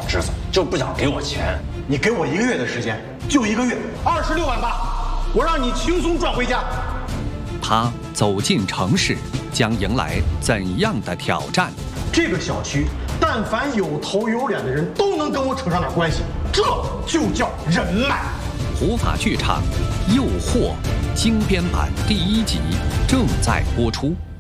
侄子，就不想给我钱。 你给我1个月的时间，就1个月，26.8万，我让你轻松赚回家。 他走进城市，将迎来怎样的挑战？ 这个小区，但凡有头有脸的人都能跟我扯上点关系，这就叫人脉。 虎法剧场《诱惑》精编版第1集正在播出。